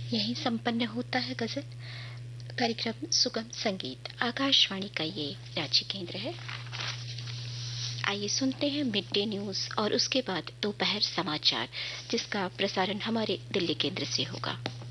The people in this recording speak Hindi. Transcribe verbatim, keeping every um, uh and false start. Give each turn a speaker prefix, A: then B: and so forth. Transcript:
A: यहीं संपन्न होता है गजल कार्यक्रम सुगम संगीत। आकाशवाणी का ये रांची केंद्र है। आइए सुनते हैं मिड डे न्यूज और उसके बाद दोपहर समाचार, जिसका प्रसारण हमारे दिल्ली केंद्र से होगा।